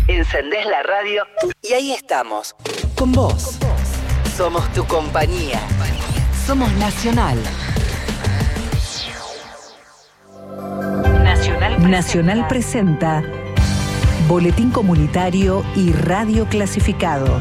Encendés la radio y ahí estamos, con vos. Somos tu compañía. Somos Nacional. Nacional presenta Boletín Comunitario y Radio Clasificados.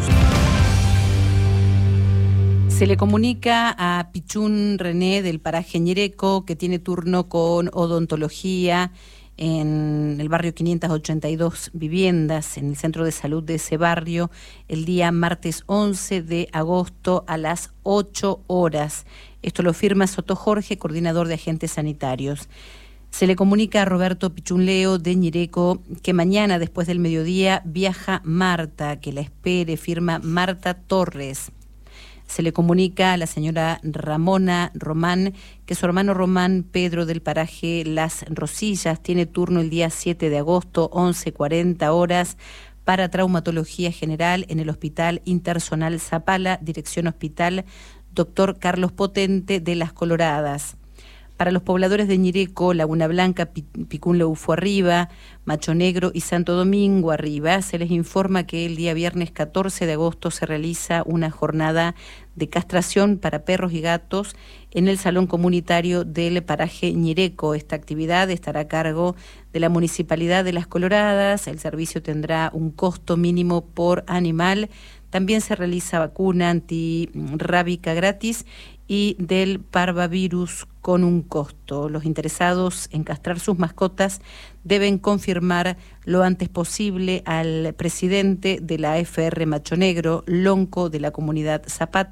Se le comunica a Pichún René del paraje Ñereco, que tiene turno con odontología en el barrio 582 Viviendas, en el centro de salud de ese barrio, el día martes 11 de agosto a las 8 horas. Esto lo firma Soto Jorge, coordinador de agentes sanitarios. Se le comunica a Roberto Pichunleo de Ñereco que mañana, después del mediodía, viaja Marta, que la espere, firma Marta Torres. Se le comunica a la señora Ramona Román que su hermano Román Pedro del paraje Las Rosillas tiene turno el día 7 de agosto, 11:40 horas, para traumatología general en el Hospital Interzonal Zapala, dirección Hospital Dr. Carlos Potente de Las Coloradas. Para los pobladores de Ñereco, Laguna Blanca, Picún Leufo Arriba, Macho Negro y Santo Domingo Arriba, se les informa que el día viernes 14 de agosto se realiza una jornada de castración para perros y gatos en el Salón Comunitario del paraje Ñereco. Esta actividad estará a cargo de la Municipalidad de Las Coloradas. El servicio tendrá un costo mínimo por animal. También se realiza vacuna antirrábica gratis y del parvavirus con un costo. Los interesados en castrar sus mascotas deben confirmar lo antes posible al presidente de la AFR Macho Negro, Lonco de la comunidad Zapata,